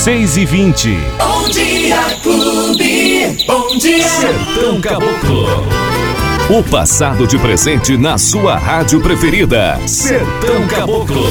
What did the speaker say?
6h20. Bom Dia Clube. Bom dia. Sertão Caboclo. O passado de presente na sua rádio preferida. Sertão Caboclo.